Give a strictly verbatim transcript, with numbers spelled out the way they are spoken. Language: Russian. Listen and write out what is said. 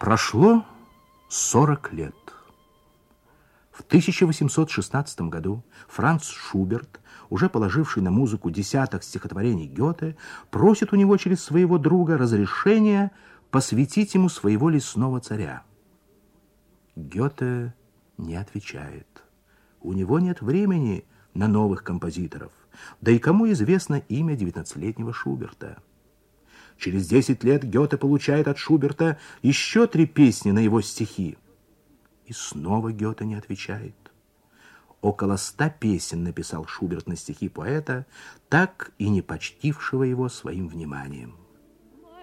Прошло сорок лет. В тысяча восемьсот шестнадцатом году Франц Шуберт, уже положивший на музыку десяток стихотворений Гёте, просит у него через своего друга разрешения посвятить ему своего лесного царя. Гёте не отвечает. У него нет времени на новых композиторов. Да и кому известно имя девятнадцатилетнего Шуберта? Через десять лет Гёте получает от Шуберта еще три песни на его стихи. И снова Гёте не отвечает. Около ста песен написал Шуберт на стихи поэта, так и не почтившего его своим вниманием.